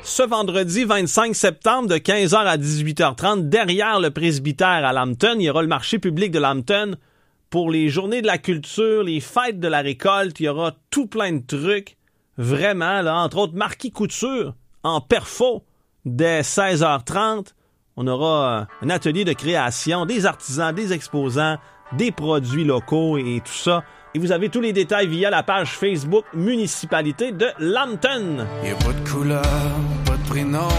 Ce vendredi 25 septembre de 15h à 18h30, derrière le presbytère à Lambton, il y aura le marché public de Lambton pour les journées de la culture, les fêtes de la récolte. Il y aura tout plein de trucs. Vraiment, là, entre autres, Marquis Couture en perfo dès 16h30. On aura un atelier de création, des artisans, des exposants, des produits locaux et tout ça. Et vous avez tous les détails via la page Facebook Municipalité de Lambton. Y a pas de couleur, pas de prénom.